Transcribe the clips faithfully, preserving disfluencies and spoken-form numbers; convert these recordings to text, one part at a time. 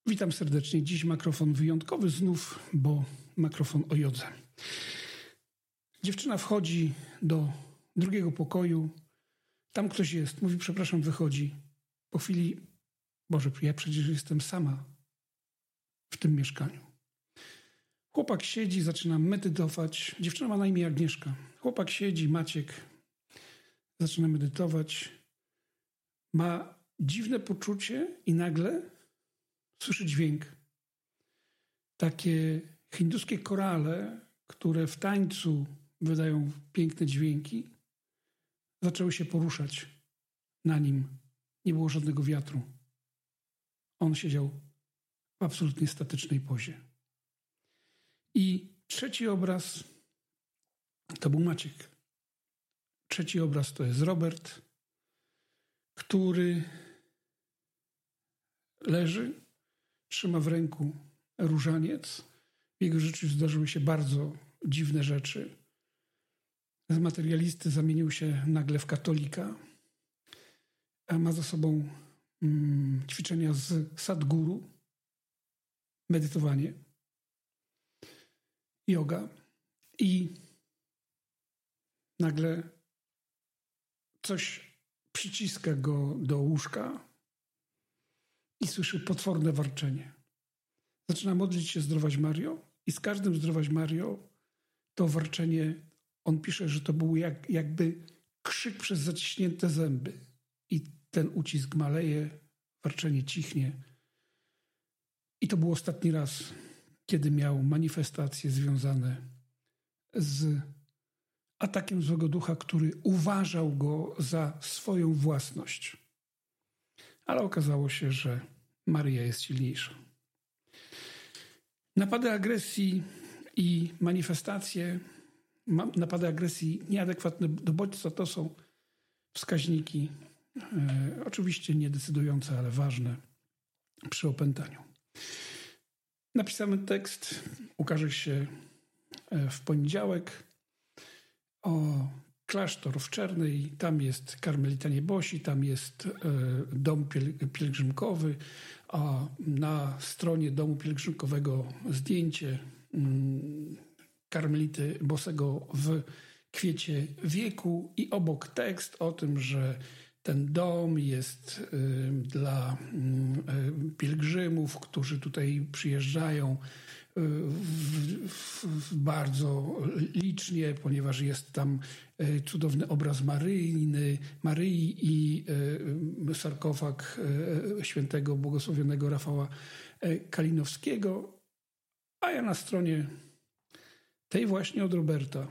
Witam serdecznie. Dziś makrofon wyjątkowy znów, bo makrofon o jodze. Dziewczyna wchodzi do drugiego pokoju. Tam ktoś jest. Mówi, przepraszam, wychodzi. Po chwili, Boże, ja przecież jestem sama w tym mieszkaniu. Chłopak siedzi, zaczyna medytować. Dziewczyna ma na imię Agnieszka. Chłopak siedzi, Maciek, zaczyna medytować. Ma dziwne poczucie i nagle słyszy dźwięk. Takie hinduskie korale, które w tańcu wydają piękne dźwięki, zaczęły się poruszać na nim. Nie było żadnego wiatru. On siedział w absolutnie statycznej pozie. I trzeci obraz to był Maciek. Trzeci obraz to jest Robert, który leży, trzyma w ręku różaniec. W jego życiu zdarzyły się bardzo dziwne rzeczy. Z materialisty zamienił się nagle w katolika. A ma za sobą mm, ćwiczenia z Sadhguru, medytowanie, yoga. I nagle coś przyciska go do łóżka i słyszy potworne warczenie. Zaczyna modlić się Zdrowaś Mario i z każdym Zdrowaś Mario to warczenie, on pisze, że to był jak, jakby krzyk przez zaciśnięte zęby. I ten ucisk maleje, warczenie cichnie. I to był ostatni raz, kiedy miał manifestacje związane z atakiem złego ducha, który uważał go za swoją własność. Ale okazało się, że Maria jest silniejsza. Napady agresji i manifestacje, napady agresji nieadekwatne do bodźca to są wskaźniki, e, oczywiście niedecydujące, ale ważne przy opętaniu. Napisany tekst ukaże się w poniedziałek. O klasztor w Czernej, tam jest Karmelitanie Bosi, tam jest e, dom piel- pielgrzymkowy, a na stronie domu pielgrzymkowego zdjęcie mm, Karmelity Bosego w kwiecie wieku i obok tekst o tym, że ten dom jest y, dla y, pielgrzymów, którzy tutaj przyjeżdżają y, w, w, bardzo licznie, ponieważ jest tam y, cudowny obraz Maryjny, Maryi i y, sarkofag y, świętego błogosławionego Rafała y, Kalinowskiego. A ja na stronie tej właśnie od Roberta,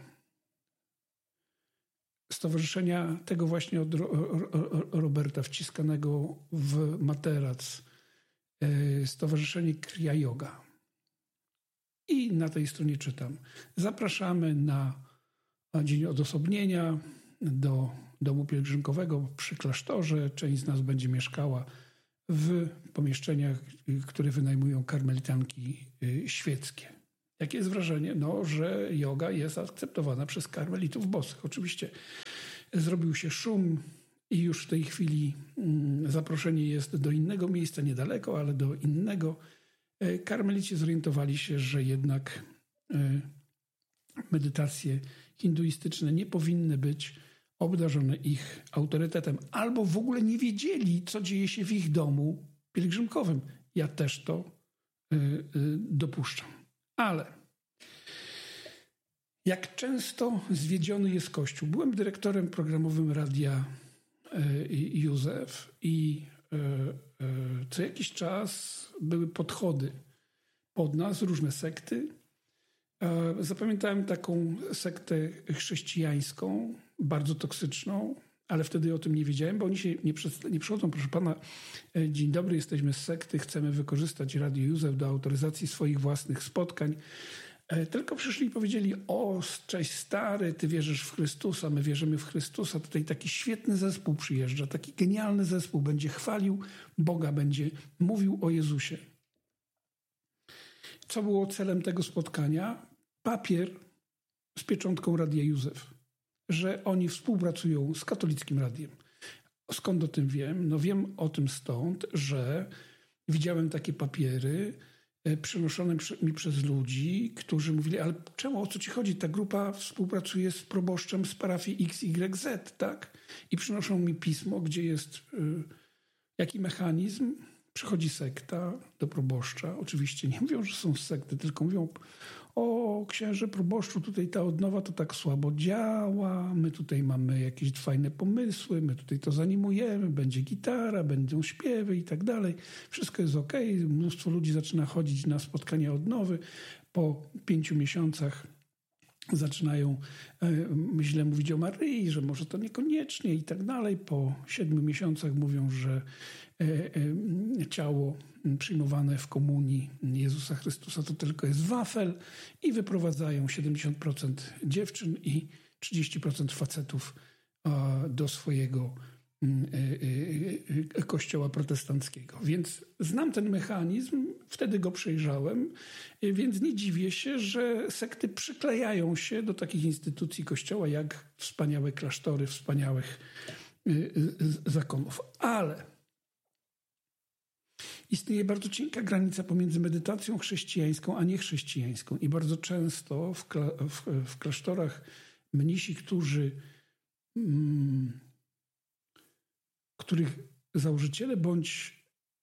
stowarzyszenia tego właśnie od Roberta, wciskanego w materac, Stowarzyszenie Kriya Yoga. I na tej stronie czytam. Zapraszamy na dzień odosobnienia do domu pielgrzymkowego przy klasztorze. Część z nas będzie mieszkała w pomieszczeniach, które wynajmują karmelitanki świeckie. Jakie jest wrażenie? No, że yoga jest akceptowana przez karmelitów bosych. Oczywiście zrobił się szum i już w tej chwili mm, zaproszenie jest do innego miejsca, niedaleko, ale do innego. Karmelici zorientowali się, że jednak y, medytacje hinduistyczne nie powinny być obdarzone ich autorytetem, albo w ogóle nie wiedzieli, co dzieje się w ich domu pielgrzymkowym. Ja też to y, y, dopuszczam. Ale jak często zwiedziony jest Kościół? Byłem dyrektorem programowym Radia Józef i co jakiś czas były podchody pod nas, różne sekty. Zapamiętałem taką sektę chrześcijańską, bardzo toksyczną, ale wtedy o tym nie wiedziałem, bo oni się nie, przed, nie przychodzą, proszę pana, dzień dobry, jesteśmy z sekty, chcemy wykorzystać Radio Józef do autoryzacji swoich własnych spotkań. Tylko przyszli i powiedzieli: o, cześć stary, ty wierzysz w Chrystusa, my wierzymy w Chrystusa. Tutaj taki świetny zespół przyjeżdża, taki genialny zespół, będzie chwalił Boga, będzie mówił o Jezusie. Co było celem tego spotkania? Papier z pieczątką Radia Józef, że oni współpracują z katolickim radiem. Skąd o tym wiem? No wiem o tym stąd, że widziałem takie papiery przynoszone mi przez ludzi, którzy mówili, ale czemu, o co ci chodzi? Ta grupa współpracuje z proboszczem z parafii X Y Z, tak? I przynoszą mi pismo, gdzie jest y, jaki mechanizm. Przychodzi sekta do proboszcza. Oczywiście nie mówią, że są z sekty, tylko mówią, o księże proboszczu, tutaj ta odnowa to tak słabo działa, my tutaj mamy jakieś fajne pomysły, my tutaj to zanimujemy, będzie gitara, będą śpiewy i tak dalej. Wszystko jest okej. Mnóstwo ludzi zaczyna chodzić na spotkania odnowy. Po pięciu miesiącach zaczynają e, źle mówić o Maryi, że może to niekoniecznie i tak dalej. Po siedmiu miesiącach mówią, że e, e, ciało przyjmowane w komunii Jezusa Chrystusa to tylko jest wafel i wyprowadzają siedemdziesiąt procent dziewczyn i trzydzieści procent facetów a, do swojego kościoła protestanckiego. Więc znam ten mechanizm, wtedy go przejrzałem, więc nie dziwię się, że sekty przyklejają się do takich instytucji kościoła jak wspaniałe klasztory, wspaniałych zakonów. Ale istnieje bardzo cienka granica pomiędzy medytacją chrześcijańską a niechrześcijańską i bardzo często w, kla- w, w klasztorach mnisi, którzy mm, których założyciele bądź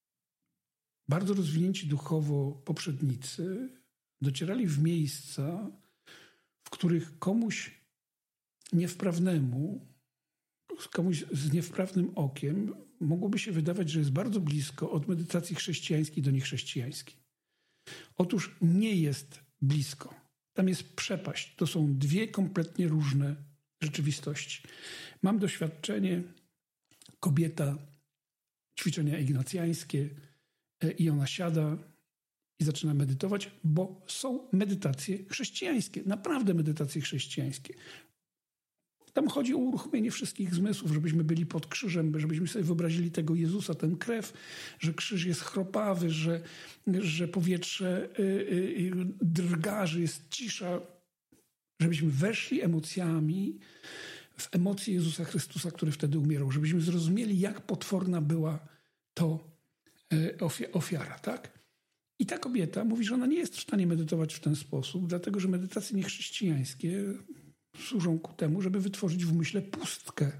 bardzo rozwinięci duchowo poprzednicy docierali w miejsca, w których komuś niewprawnemu, komuś z niewprawnym okiem mogłoby się wydawać, że jest bardzo blisko od medytacji chrześcijańskiej do niechrześcijańskiej. Otóż nie jest blisko. Tam jest przepaść. To są dwie kompletnie różne rzeczywistości. Mam doświadczenie, kobieta, ćwiczenia ignacjańskie i ona siada i zaczyna medytować, bo są medytacje chrześcijańskie, naprawdę medytacje chrześcijańskie. Tam chodzi o uruchomienie wszystkich zmysłów, żebyśmy byli pod krzyżem, żebyśmy sobie wyobrazili tego Jezusa, tę krew, że krzyż jest chropawy, że, że powietrze y, y, drga, że jest cisza, żebyśmy weszli emocjami w emocje Jezusa Chrystusa, który wtedy umierał, żebyśmy zrozumieli, jak potworna była to ofiara, tak? I ta kobieta mówi, że ona nie jest w stanie medytować w ten sposób, dlatego że medytacje niechrześcijańskie służą ku temu, żeby wytworzyć w umyśle pustkę.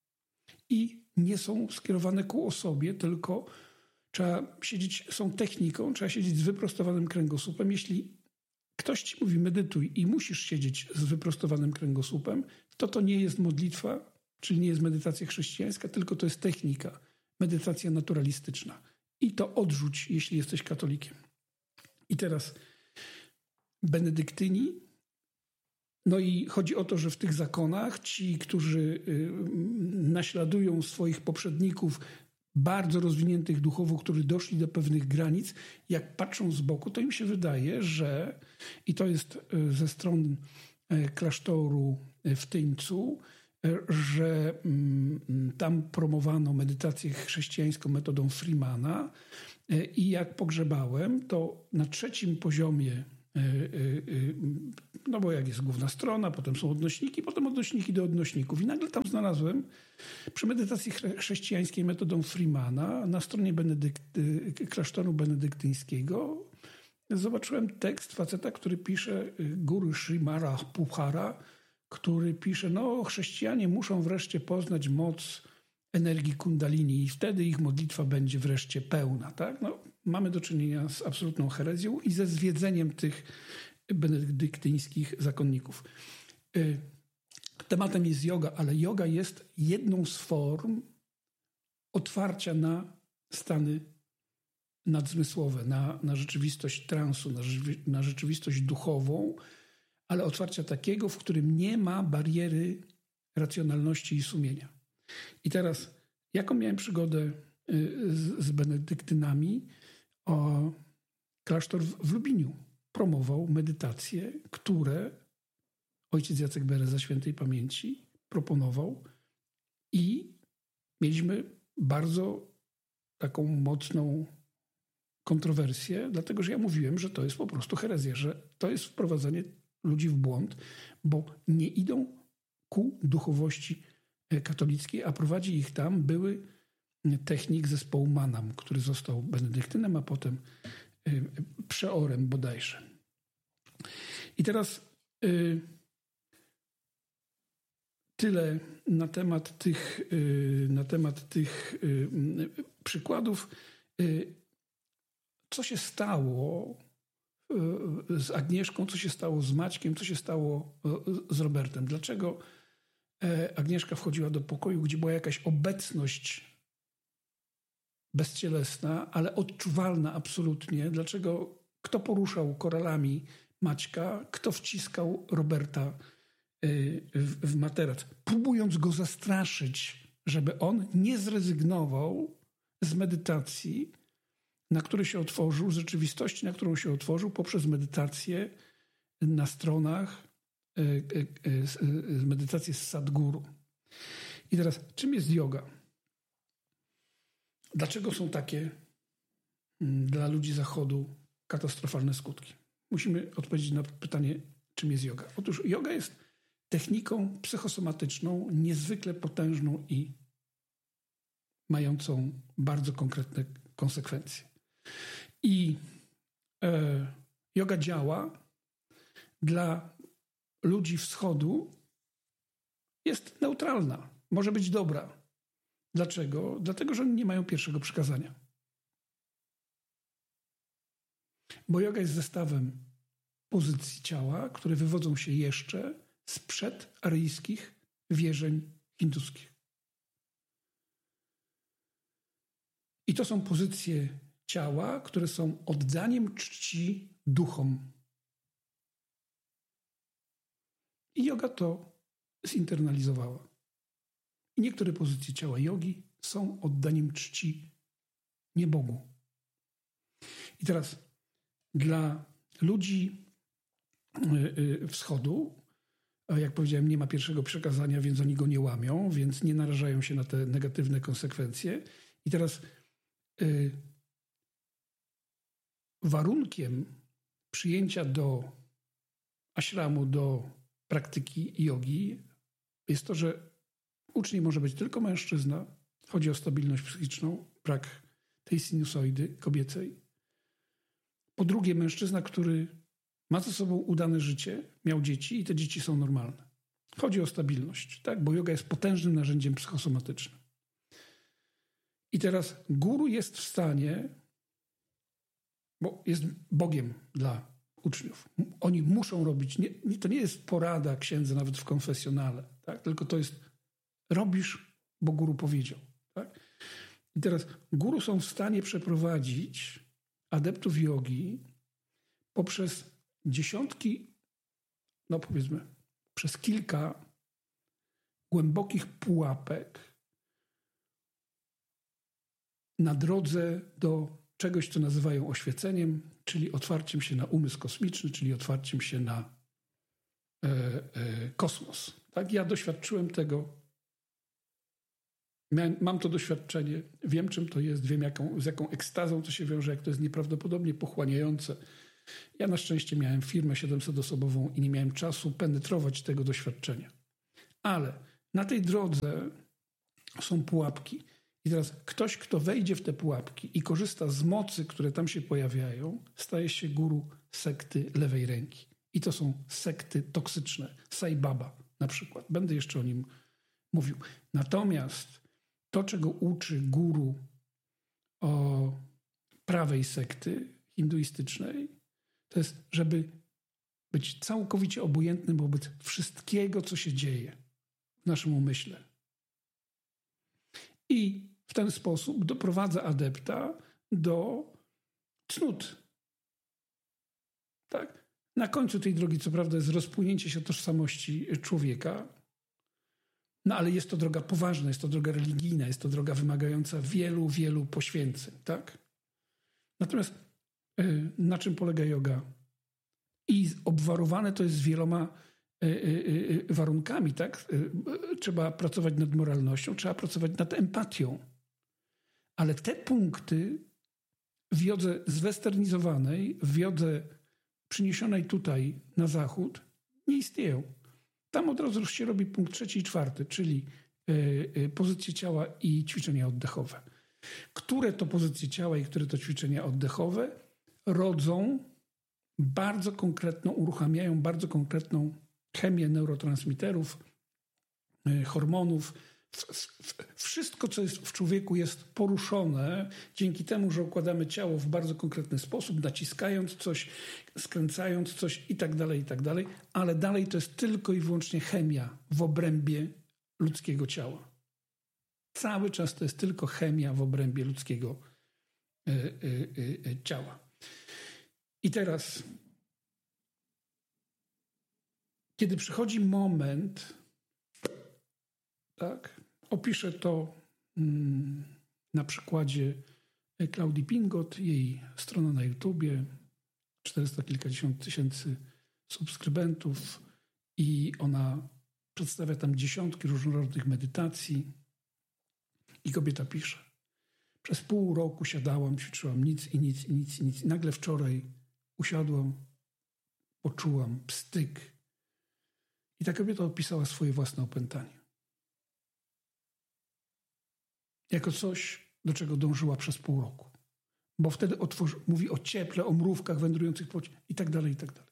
I nie są skierowane ku osobie, tylko trzeba siedzieć, są techniką, trzeba siedzieć z wyprostowanym kręgosłupem. Jeśli ktoś ci mówi medytuj i musisz siedzieć z wyprostowanym kręgosłupem, to to nie jest modlitwa, czyli nie jest medytacja chrześcijańska, tylko to jest technika, medytacja naturalistyczna. I to odrzuć, jeśli jesteś katolikiem. I teraz benedyktyni. No i chodzi o to, że w tych zakonach ci, którzy naśladują swoich poprzedników bardzo rozwiniętych duchowo, którzy doszli do pewnych granic, jak patrzą z boku, to im się wydaje, że, i to jest ze stron klasztoru w Tyńcu, że tam promowano medytację chrześcijańską metodą Freemana i jak pogrzebałem, to na trzecim poziomie, no bo jak jest główna strona, potem są odnośniki, potem odnośniki do odnośników. I nagle tam znalazłem przy medytacji chrześcijańskiej metodą Freemana na stronie benedykty, klasztoru benedyktyńskiego zobaczyłem tekst faceta, który pisze, Guru Srimara Puchara, który pisze, no chrześcijanie muszą wreszcie poznać moc energii kundalini i wtedy ich modlitwa będzie wreszcie pełna. Tak? No, mamy do czynienia z absolutną herezją i ze zwiedzeniem tych benedyktyńskich zakonników. Tematem jest yoga, ale yoga jest jedną z form otwarcia na stany nadzmysłowe, na, na rzeczywistość transu, na, na rzeczywistość duchową, ale otwarcia takiego, w którym nie ma bariery racjonalności i sumienia. I teraz, jaką miałem przygodę z, z benedyktynami? O, klasztor w, w Lubiniu promował medytacje, które ojciec Jacek Bereza świętej pamięci proponował i mieliśmy bardzo taką mocną kontrowersję, dlatego że ja mówiłem, że to jest po prostu herezja, że to jest wprowadzenie ludzi w błąd, bo nie idą ku duchowości katolickiej, a prowadzi ich tam były technik zespołu Manam, który został benedyktynem, a potem przeorem bodajże. I teraz y, tyle na temat tych, y, na temat tych y, przykładów. Y, co się stało y, z Agnieszką, co się stało z Maćkiem, co się stało y, z Robertem? Dlaczego y, Agnieszka wchodziła do pokoju, gdzie była jakaś obecność bezcielesna, ale odczuwalna absolutnie? Dlaczego kto poruszał koralami Maćka, kto wciskał Roberta w, w materac, próbując go zastraszyć, żeby on nie zrezygnował z medytacji, na który się otworzył, z rzeczywistości, na którą się otworzył poprzez medytację na stronach, medytację z Sadhguru. I teraz, czym jest yoga? Dlaczego są takie dla ludzi Zachodu katastrofalne skutki? Musimy odpowiedzieć na pytanie, czym jest yoga. Otóż yoga jest techniką psychosomatyczną, niezwykle potężną i mającą bardzo konkretne konsekwencje. I e, yoga działa dla ludzi wschodu, jest neutralna, może być dobra. Dlaczego? Dlatego, że oni nie mają pierwszego przykazania. Bo yoga jest zestawem pozycji ciała, które wywodzą się jeszcze sprzed aryjskich wierzeń hinduskich. I to są pozycje ciała, które są oddaniem czci duchom. I yoga to zinternalizowała. I niektóre pozycje ciała jogi są oddaniem czci nie Bogu. I teraz dla ludzi wschodu, a jak powiedziałem, nie ma pierwszego przekazania, więc oni go nie łamią, więc nie narażają się na te negatywne konsekwencje. I teraz y, warunkiem przyjęcia do ashramu, do praktyki jogi jest to, że uczniem może być tylko mężczyzna. Chodzi o stabilność psychiczną, brak tej sinusoidy kobiecej. Po drugie, mężczyzna, który ma ze sobą udane życie, miał dzieci i te dzieci są normalne. Chodzi o stabilność, tak? Bo yoga jest potężnym narzędziem psychosomatycznym. I teraz guru jest w stanie, bo jest Bogiem dla uczniów. Oni muszą robić, nie, to nie jest porada księdza nawet w konfesjonale, tak? Tylko to jest robisz, bo guru powiedział. Tak? I teraz guru są w stanie przeprowadzić adeptów jogi poprzez dziesiątki, no powiedzmy, przez kilka głębokich pułapek na drodze do czegoś, co nazywają oświeceniem, czyli otwarciem się na umysł kosmiczny, czyli otwarciem się na e, e, kosmos. Tak? Ja doświadczyłem tego. Miałem, mam to doświadczenie, wiem, czym to jest, wiem, jaką, z jaką ekstazą to się wiąże, jak to jest nieprawdopodobnie pochłaniające. Ja na szczęście miałem firmę siedemsetoosobową i nie miałem czasu penetrować tego doświadczenia. Ale na tej drodze są pułapki. I teraz ktoś, kto wejdzie w te pułapki i korzysta z mocy, które tam się pojawiają, staje się guru sekty lewej ręki. I to są sekty toksyczne. Sai Baba na przykład. Będę jeszcze o nim mówił. Natomiast to, czego uczy guru o prawej sekty hinduistycznej, to jest, żeby być całkowicie obojętnym wobec wszystkiego, co się dzieje w naszym umyśle. I w ten sposób doprowadza adepta do cnót. Tak? Na końcu tej drogi, co prawda, jest rozpłynięcie się tożsamości człowieka, no ale jest to droga poważna, jest to droga religijna, jest to droga wymagająca wielu, wielu poświęceń. Tak? Natomiast yy, na czym polega yoga? I obwarowane to jest wieloma yy, yy, warunkami. Tak? Yy, trzeba pracować nad moralnością, trzeba pracować nad empatią. Ale te punkty w jodze zwesternizowanej, w jodze przyniesionej tutaj na zachód nie istnieją. Tam od razu się robi punkt trzeci i czwarty, czyli yy, yy, pozycje ciała i ćwiczenia oddechowe. Które to pozycje ciała i które to ćwiczenia oddechowe rodzą bardzo konkretną, uruchamiają bardzo konkretną chemię neurotransmiterów, hormonów. Wszystko, co jest w człowieku, jest poruszone dzięki temu, że układamy ciało w bardzo konkretny sposób, naciskając coś, skręcając coś i tak dalej, i tak dalej, ale dalej to jest tylko i wyłącznie chemia w obrębie ludzkiego ciała. Cały czas to jest tylko chemia w obrębie ludzkiego y, y, y, ciała. I teraz, kiedy przychodzi moment, tak, opiszę to mm, na przykładzie Klaudii Pingot, jej strona na YouTubie, czterysta kilkadziesiąt tysięcy subskrybentów i ona przedstawia tam dziesiątki różnorodnych medytacji i kobieta pisze: przez pół roku siadałam, ćwiczyłam nic i nic i nic i nic i nagle wczoraj usiadłam, poczułam pstyk i ta kobieta opisała swoje własne opętanie. Jako coś, do czego dążyła przez pół roku. Bo wtedy otworzy, mówi o cieple, o mrówkach wędrujących po i tak dalej, i tak dalej.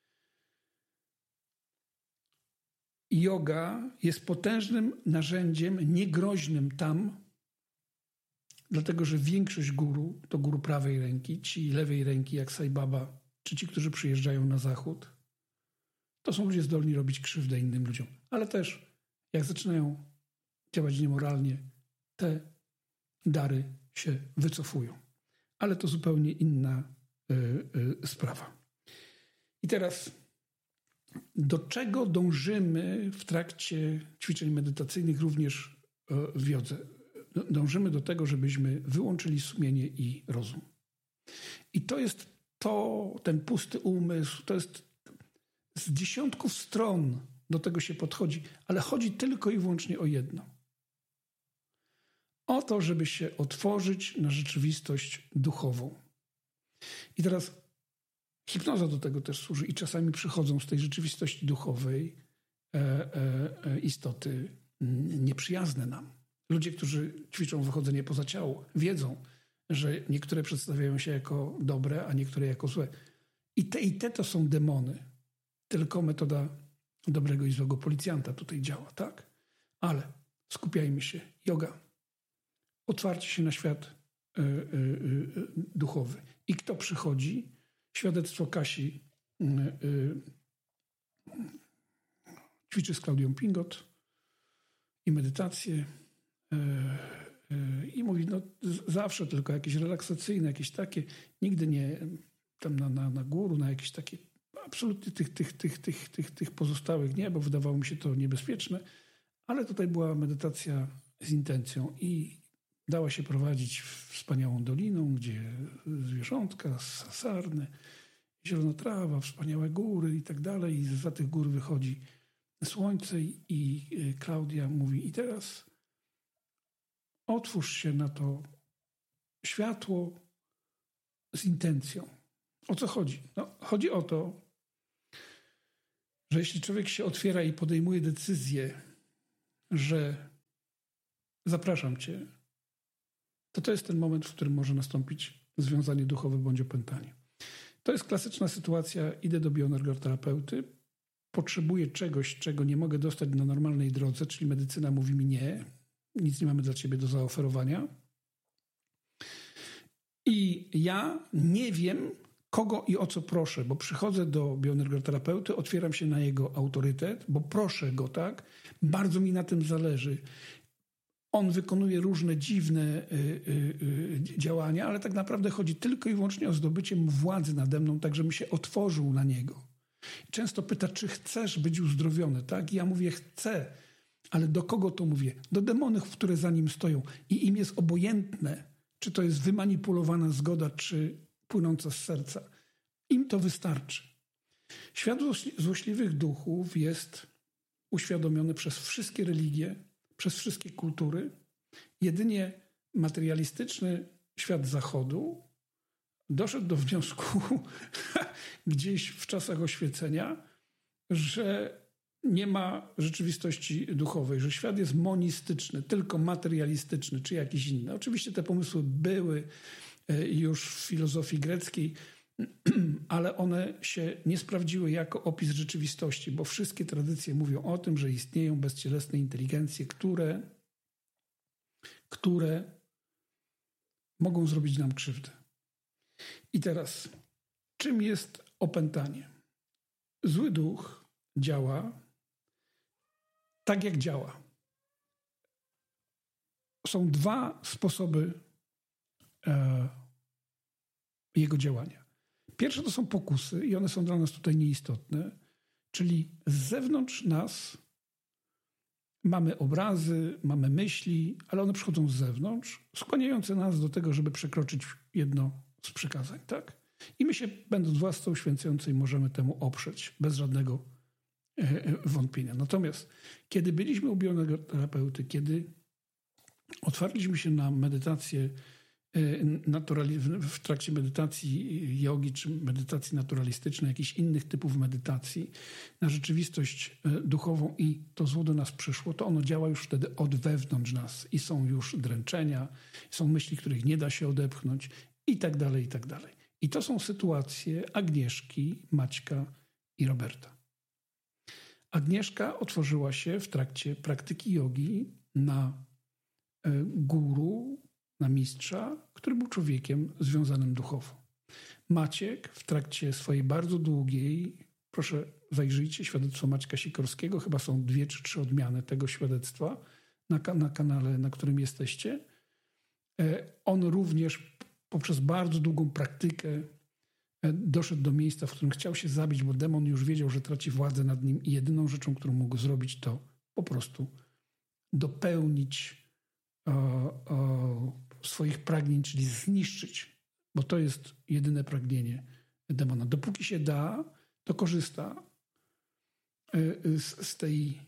Yoga jest potężnym narzędziem, niegroźnym tam, dlatego że większość guru to guru prawej ręki, ci lewej ręki jak Sai Baba, czy ci, którzy przyjeżdżają na zachód, to są ludzie zdolni robić krzywdę innym ludziom. Ale też jak zaczynają działać niemoralnie, te dary się wycofują. Ale to zupełnie inna y, y, sprawa. I teraz, do czego dążymy w trakcie ćwiczeń medytacyjnych, również y, w jodze? Dążymy do tego, żebyśmy wyłączyli sumienie i rozum. I to jest to, ten pusty umysł, to jest z dziesiątków stron do tego się podchodzi, ale chodzi tylko i wyłącznie o jedno. O to, żeby się otworzyć na rzeczywistość duchową. I teraz hipnoza do tego też służy i czasami przychodzą z tej rzeczywistości duchowej e, e, e, istoty nieprzyjazne nam. Ludzie, którzy ćwiczą wychodzenie poza ciało, wiedzą, że niektóre przedstawiają się jako dobre, a niektóre jako złe. I te, i te to są demony. Tylko metoda dobrego i złego policjanta tutaj działa, tak? Ale skupiajmy się. Yoga. Otwarcie się na świat y, y, y, duchowy. I kto przychodzi? Świadectwo Kasi y, y, ćwiczy z Klaudią Pingot i medytację y, y, i mówi, no zawsze tylko jakieś relaksacyjne, jakieś takie, nigdy nie tam na, na, na górę, na jakieś takie, absolutnie tych, tych, tych, tych, tych, tych pozostałych nie, bo wydawało mi się to niebezpieczne, ale tutaj była medytacja z intencją i dała się prowadzić wspaniałą doliną, gdzie zwierzątka, sarny, zielona trawa, wspaniałe góry i tak dalej. I za tych gór wychodzi słońce i Klaudia mówi: i teraz otwórz się na to światło z intencją. O co chodzi? No, chodzi o to, że jeśli człowiek się otwiera i podejmuje decyzję, że zapraszam cię, to to jest ten moment, w którym może nastąpić związanie duchowe bądź opętanie. To jest klasyczna sytuacja. Idę do bioenergoterapeuty, potrzebuję czegoś, czego nie mogę dostać na normalnej drodze, czyli medycyna mówi mi nie, nic nie mamy dla ciebie do zaoferowania. I ja nie wiem, kogo i o co proszę, bo przychodzę do bioenergoterapeuty, otwieram się na jego autorytet, bo proszę go, tak? Bardzo mi na tym zależy. On wykonuje różne dziwne y, y, y, działania, ale tak naprawdę chodzi tylko i wyłącznie o zdobycie władzy nade mną, tak żebym się otworzył na niego. Często pyta, czy chcesz być uzdrowiony, tak? I ja mówię, chcę, ale do kogo to mówię? Do demonów, które za nim stoją. I im jest obojętne, czy to jest wymanipulowana zgoda, czy płynąca z serca. Im to wystarczy. Świat złośliwych duchów jest uświadomiony przez wszystkie religie, przez wszystkie kultury. Jedynie materialistyczny świat Zachodu doszedł do wniosku gdzieś w czasach oświecenia, że nie ma rzeczywistości duchowej, że świat jest monistyczny, tylko materialistyczny, czy jakiś inny. Oczywiście te pomysły były już w filozofii greckiej, ale one się nie sprawdziły jako opis rzeczywistości, bo wszystkie tradycje mówią o tym, że istnieją bezcielesne inteligencje, które, które mogą zrobić nam krzywdę. I teraz, czym jest opętanie? Zły duch działa tak, jak działa. Są dwa sposoby e, jego działania. Pierwsze to są pokusy i one są dla nas tutaj nieistotne, czyli z zewnątrz nas mamy obrazy, mamy myśli, ale one przychodzą z zewnątrz, skłaniające nas do tego, żeby przekroczyć jedno z przykazań, tak? I my się, będąc własną święcącej, możemy temu oprzeć bez żadnego e, wątpienia. Natomiast kiedy byliśmy u bioterapeuty, kiedy otwarliśmy się na medytację naturali- w trakcie medytacji jogi czy medytacji naturalistycznej, jakichś innych typów medytacji, na rzeczywistość duchową i to zło do nas przyszło, to ono działa już wtedy od wewnątrz nas i są już dręczenia, są myśli, których nie da się odepchnąć i tak dalej, i tak dalej. I to są sytuacje Agnieszki, Maćka i Roberta. Agnieszka otworzyła się w trakcie praktyki jogi na guru, na mistrza, który był człowiekiem związanym duchowo. Maciek w trakcie swojej bardzo długiej, proszę zajrzyjcie, świadectwo Maćka Sikorskiego, chyba są dwie czy trzy odmiany tego świadectwa na, na kanale, na którym jesteście. On również poprzez bardzo długą praktykę doszedł do miejsca, w którym chciał się zabić, bo demon już wiedział, że traci władzę nad nim i jedyną rzeczą, którą mógł zrobić, to po prostu dopełnić o, o swoich pragnień, czyli zniszczyć, bo to jest jedyne pragnienie demona. Dopóki się da, to korzysta z, z tej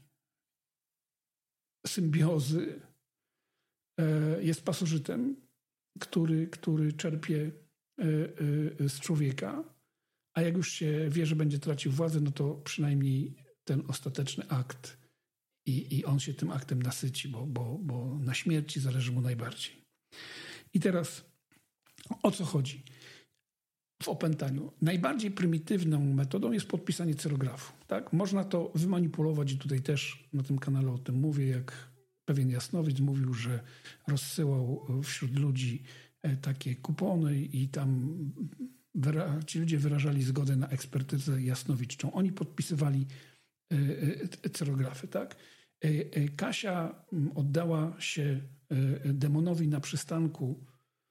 symbiozy. Jest pasożytem, który, który czerpie z człowieka, a jak już się wie, że będzie tracił władzę, no to przynajmniej ten ostateczny akt i, i on się tym aktem nasyci, bo, bo, bo na śmierci zależy mu najbardziej. I teraz o co chodzi w opętaniu? Najbardziej prymitywną metodą jest podpisanie celografu. Tak? Można to wymanipulować i tutaj też na tym kanale o tym mówię, jak pewien jasnowic mówił, że rozsyłał wśród ludzi takie kupony i tam wyra- ci ludzie wyrażali zgodę na ekspertyzę jasnowiczczą. Oni podpisywali celografy, tak? Kasia oddała się demonowi na przystanku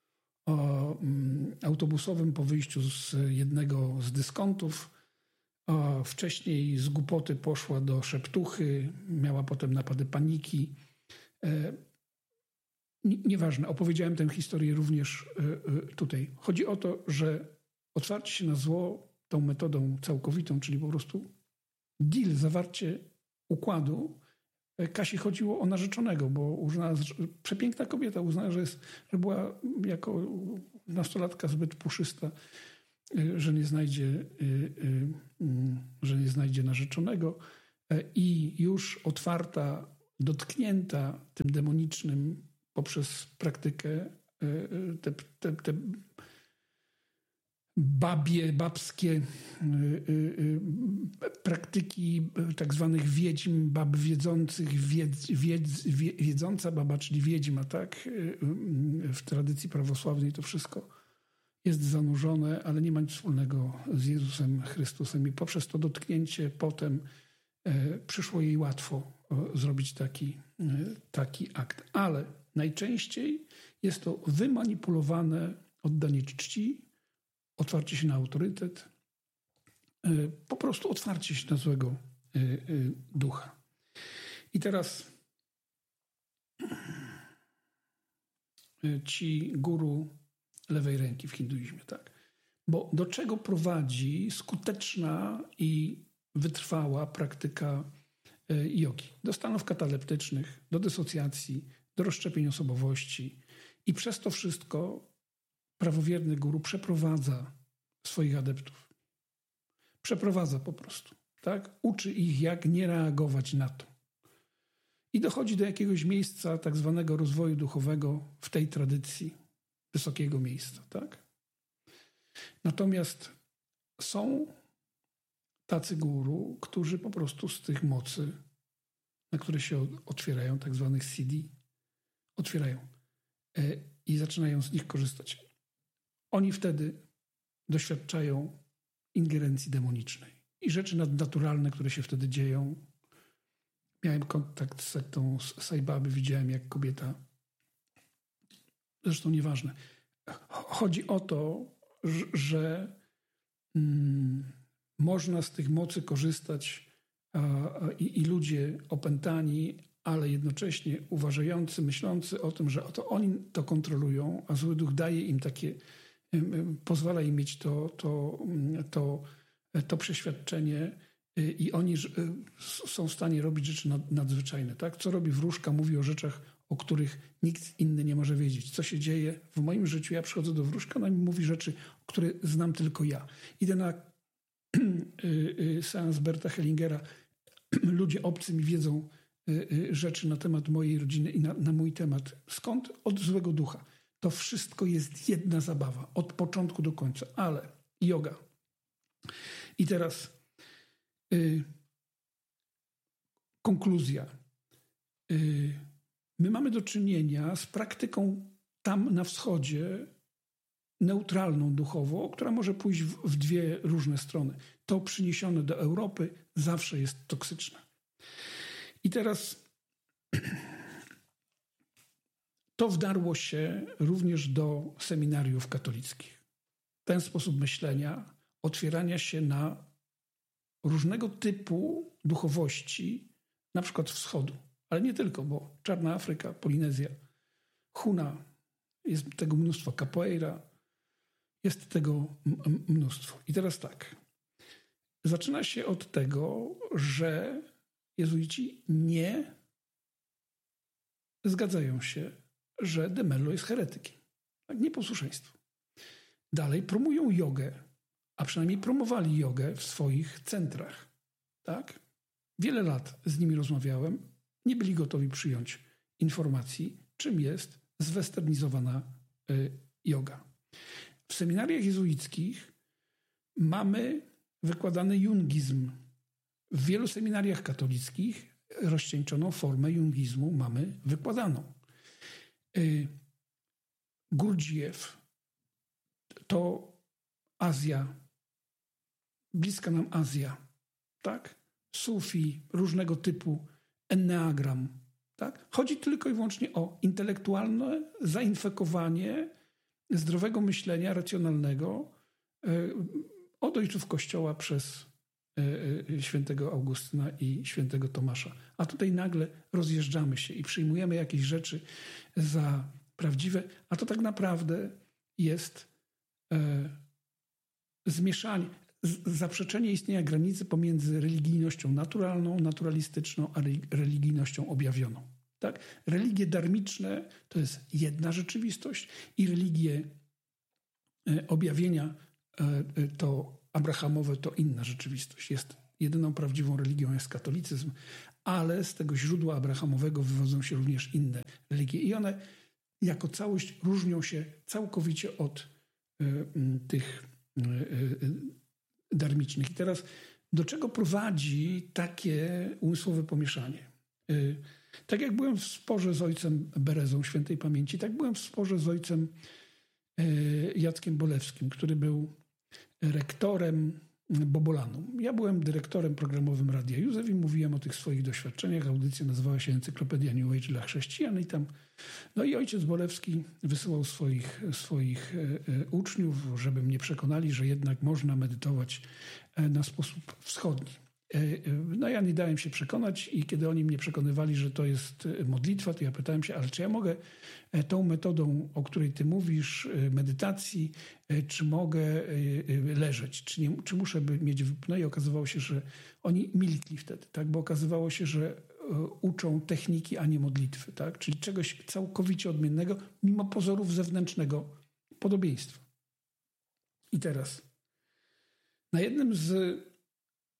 autobusowym po wyjściu z jednego z dyskontów. Wcześniej z głupoty poszła do szeptuchy, miała potem napady paniki. Nieważne, opowiedziałem tę historię również tutaj. Chodzi o to, że otwarcie się na zło tą metodą całkowitą, czyli po prostu deal, zawarcie układu. Kasi chodziło o narzeczonego, bo uznała, przepiękna kobieta, uznała, że, jest, że była jako nastolatka zbyt puszysta, że nie znajdzie, że nie znajdzie narzeczonego i już otwarta, dotknięta tym demonicznym poprzez praktykę te, te, te babie, babskie y, y, y, praktyki tak zwanych wiedźm, bab wiedzących, wiedz, wiedz, wie, wiedząca baba, czyli wiedźma, tak? Y, y, w tradycji prawosławnej to wszystko jest zanurzone, ale nie ma nic wspólnego z Jezusem Chrystusem i poprzez to dotknięcie potem y, przyszło jej łatwo y, zrobić taki, y, taki akt. Ale najczęściej jest to wymanipulowane oddanie czci, otwarcie się na autorytet, po prostu otwarcie się na złego ducha. I teraz ci guru lewej ręki w hinduizmie, tak? Bo do czego prowadzi skuteczna i wytrwała praktyka jogi? Do stanów kataleptycznych, do dysocjacji, do rozszczepień osobowości i przez to wszystko prawowierny guru przeprowadza swoich adeptów. Przeprowadza po prostu. tak? Uczy ich, jak nie reagować na to. I dochodzi do jakiegoś miejsca tak zwanego rozwoju duchowego w tej tradycji wysokiego miejsca, tak? Natomiast są tacy guru, którzy po prostu z tych mocy, na które się otwierają, tak zwanych C D, otwierają i zaczynają z nich korzystać. Oni wtedy doświadczają ingerencji demonicznej i rzeczy nadnaturalne, które się wtedy dzieją. Miałem kontakt z sektą Sai Baby, widziałem, jak kobieta, zresztą nieważne. Chodzi o to, że mm, można z tych mocy korzystać a, a, i, i ludzie opętani, ale jednocześnie uważający, myślący o tym, że to oni to kontrolują, a zły duch daje im takie, pozwala im mieć to, to, to, to przeświadczenie i oni są w stanie robić rzeczy nadzwyczajne. Tak? Co robi wróżka, mówi o rzeczach, o których nikt inny nie może wiedzieć. Co się dzieje w moim życiu? Ja przychodzę do wróżka, ona mi mówi rzeczy, które znam tylko ja. Idę na seans Berta Hellingera. Ludzie obcy mi wiedzą rzeczy na temat mojej rodziny i na, na mój temat. Skąd? Od złego ducha. To wszystko jest jedna zabawa. Od początku do końca. Ale yoga. I teraz y, konkluzja. Y, my mamy do czynienia z praktyką tam na wschodzie neutralną duchowo, która może pójść w, w dwie różne strony. To przyniesione do Europy zawsze jest toksyczne. I teraz to wdarło się również do seminariów katolickich. Ten sposób myślenia, otwierania się na różnego typu duchowości, na przykład wschodu, ale nie tylko, bo Czarna Afryka, Polinezja, Huna, jest tego mnóstwo, capoeira, jest tego m- mnóstwo. I teraz tak, zaczyna się od tego, że jezuici nie zgadzają się, że de Mello jest heretykiem. Tak, nieposłuszeństwo. Dalej promują jogę, a przynajmniej promowali jogę w swoich centrach. Tak? Wiele lat z nimi rozmawiałem, nie byli gotowi przyjąć informacji, czym jest zwesternizowana y, joga. W seminariach jezuickich mamy wykładany jungizm. W wielu seminariach katolickich rozcieńczoną formę jungizmu mamy wykładaną. Y, Gurdjieff to Azja, bliska nam Azja, tak? Sufi, różnego typu, enneagram, tak? Chodzi tylko i wyłącznie o intelektualne zainfekowanie zdrowego myślenia, racjonalnego y, od ojców Kościoła przez y, y, świętego Augustyna i świętego Tomasza. A tutaj nagle rozjeżdżamy się i przyjmujemy jakieś rzeczy za prawdziwe, a to tak naprawdę jest y, zmieszanie, z, zaprzeczenie istnienia granicy pomiędzy religijnością naturalną, naturalistyczną, a religijnością objawioną. Tak? Religie darmiczne to jest jedna rzeczywistość i religie y, objawienia y, to abrahamowe to inna rzeczywistość. Jest jedyną prawdziwą religią jest katolicyzm, ale z tego źródła abrahamowego wywodzą się również inne religie i one jako całość różnią się całkowicie od y, y, tych y, y, darmicznych. I teraz do czego prowadzi takie umysłowe pomieszanie? Y, tak jak byłem w sporze z ojcem Berezą świętej pamięci, tak byłem w sporze z ojcem y, Jackiem Bolewskim, który był rektorem Bobolanu. Ja byłem dyrektorem programowym Radia Józef i mówiłem o tych swoich doświadczeniach. Audycja nazywała się Encyklopedia New Age dla chrześcijan i tam, no i ojciec Bolewski wysyłał swoich, swoich e, e, uczniów, żeby mnie przekonali, że jednak można medytować e, na sposób wschodni. E, e, no ja nie dałem się przekonać i kiedy oni mnie przekonywali, że to jest modlitwa, to ja pytałem się, ale czy ja mogę e, tą metodą, o której ty mówisz, e, medytacji, e, czy mogę e, e, leżeć, czy, nie, czy muszę by mieć... No i okazywało się, że oni milkli wtedy, tak? Bo okazywało się, że e, uczą techniki, a nie modlitwy, tak? Czyli czegoś całkowicie odmiennego, mimo pozorów zewnętrznego podobieństwa. I teraz na jednym z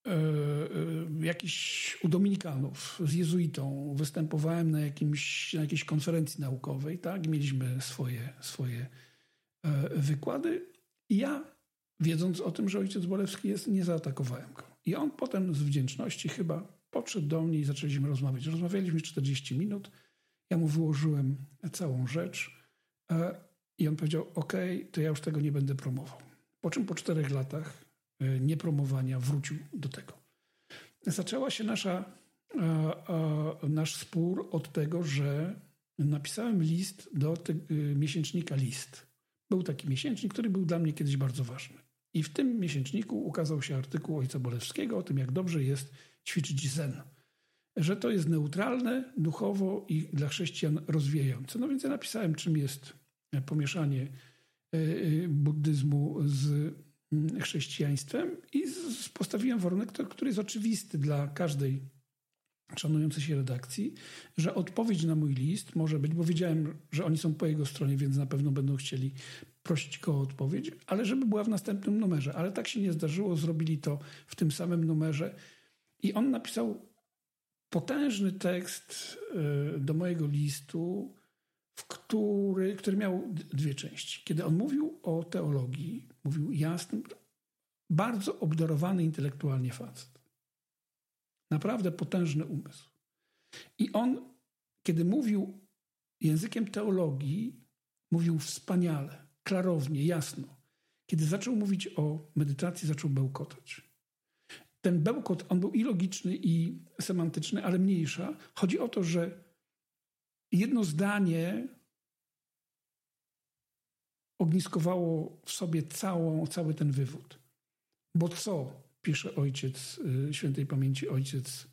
jakiś u Dominikanów z jezuitą występowałem na, jakimś, na jakiejś konferencji naukowej, tak? Mieliśmy swoje, swoje wykłady i ja, wiedząc o tym, że ojciec Bolewski jest, nie zaatakowałem go. I on potem z wdzięczności chyba podszedł do mnie i zaczęliśmy rozmawiać. Rozmawialiśmy czterdzieści minut, ja mu wyłożyłem całą rzecz i on powiedział, okej, to ja już tego nie będę promował. Po czym po czterech latach niepromowania wrócił do tego. Zaczęła się nasza, a, a, nasz spór od tego, że napisałem list do te, miesięcznika List. Był taki miesięcznik, który był dla mnie kiedyś bardzo ważny. I w tym miesięczniku ukazał się artykuł ojca Bolewskiego o tym, jak dobrze jest ćwiczyć zen. Że to jest neutralne, duchowo i dla chrześcijan rozwijające. No więc ja napisałem, czym jest pomieszanie buddyzmu z chrześcijaństwem i postawiłem warunek, który jest oczywisty dla każdej szanującej się redakcji, że odpowiedź na mój list może być, bo wiedziałem, że oni są po jego stronie, więc na pewno będą chcieli prosić go o odpowiedź, ale żeby była w następnym numerze. Ale tak się nie zdarzyło, zrobili to w tym samym numerze i on napisał potężny tekst do mojego listu, w który, który miał dwie części. Kiedy on mówił o teologii, mówił jasnym, bardzo obdarowany intelektualnie facet. Naprawdę potężny umysł. I on, kiedy mówił językiem teologii, mówił wspaniale, klarownie, jasno. Kiedy zaczął mówić o medytacji, zaczął bełkotać. Ten bełkot, on był i logiczny, i semantyczny, ale mniejsza. Chodzi o to, że jedno zdanie ogniskowało w sobie całą, cały ten wywód. Bo co, pisze ojciec, y, świętej pamięci ojciec,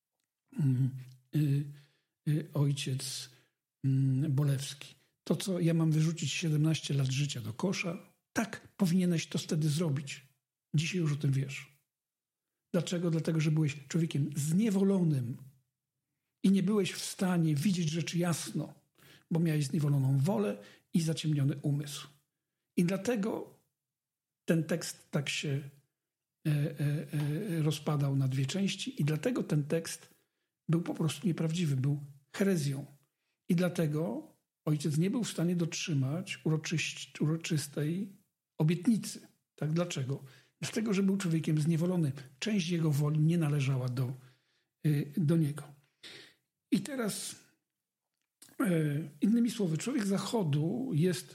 y, y, ojciec y, Bolewski. To, co ja mam wyrzucić siedemnaście lat życia do kosza, tak, powinieneś to wtedy zrobić. Dzisiaj już o tym wiesz. Dlaczego? Dlatego, że byłeś człowiekiem zniewolonym i nie byłeś w stanie widzieć rzeczy jasno, bo miałeś zniewoloną wolę i zaciemniony umysł. I dlatego ten tekst tak się e, e, e, rozpadał na dwie części i dlatego ten tekst był po prostu nieprawdziwy, był herezją. I dlatego ojciec nie był w stanie dotrzymać uroczyś, uroczystej obietnicy. Tak? Dlaczego? Dlatego, że był człowiekiem zniewolonym. Część jego woli nie należała do, do niego. I teraz innymi słowy, człowiek Zachodu jest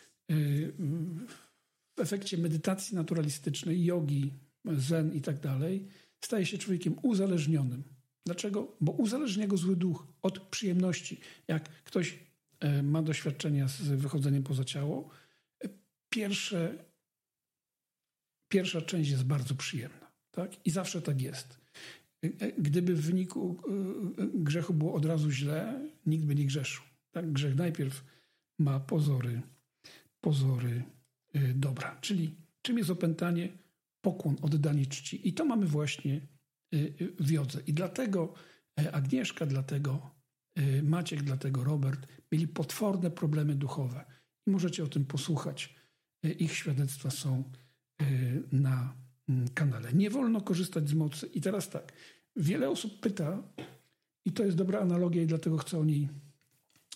w efekcie medytacji naturalistycznej, jogi, zen i tak dalej, staje się człowiekiem uzależnionym. Dlaczego? Bo uzależnia go zły duch od przyjemności. Jak ktoś ma doświadczenia z wychodzeniem poza ciało, pierwsze, pierwsza część jest bardzo przyjemna. Tak? I zawsze tak jest. Gdyby w wyniku grzechu było od razu źle, nikt by nie grzeszył. Tak? Grzech najpierw ma pozory, pozory dobra. Czyli czym jest opętanie? Pokłon, oddanie czci. I to mamy właśnie w jodze. I dlatego Agnieszka, dlatego Maciek, dlatego Robert mieli potworne problemy duchowe. I możecie o tym posłuchać. Ich świadectwa są na kanale. Nie wolno korzystać z mocy. I teraz tak, wiele osób pyta, i to jest dobra analogia i dlatego chcę o niej